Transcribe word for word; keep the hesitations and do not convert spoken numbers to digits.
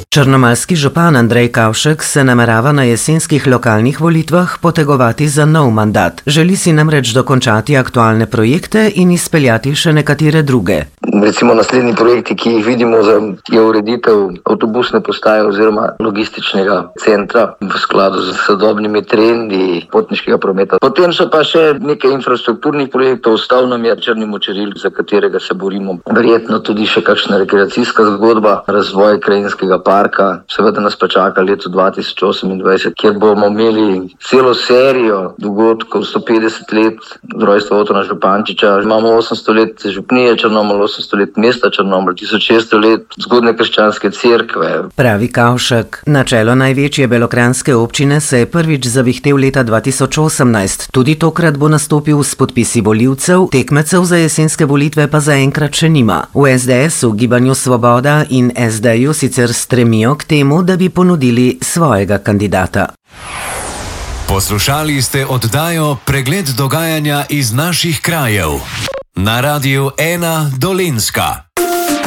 Črnomaljski župan Andrej Kavšek se namerava na jesenskih lokalnih volitvah potegovati za nov mandat. Želi si namreč dokončati aktualne projekte in izpeljati še nekatere druge. Recimo naslednji projekti, ki jih vidimo, je ureditev avtobusne postaje oziroma logističnega centra v skladu z sodobnimi trendi potniškega prometa. Potem so pa še nekaj infrastrukturnih projektov, ostal nam je Črni močeril, za katerega se borimo. Verjetno tudi še kakšna rekreacijska zgodba, razvoj krajinskega parka. Seveda nas pa čaka leto dva tisoč osemindvajset, kjer bomo imeli celo serijo dogodkov, sto petdeset let rojstva Otona Župančiča, imamo osemsto let župnije Črnomelj, osemsto let mesta Črnomelj, tisoč šeststo let zgodne krščanske cerkve. Pravi Kavšek. Na čelo največje belokranjske občine se je prvič zavihtel leta dva tisoč osemnajst. Tudi tokrat bo nastopil s podpisi volivcev, tekmecev za jesenske volitve pa zaenkrat še nima. V es de esu, Gibanju Svoboda in es deju sicer stremijo k temu, da bi ponudili svojega kandidata. Poslušali ste oddajo Pregled dogajanja iz naših krajev na Radiu ena Dolenjska.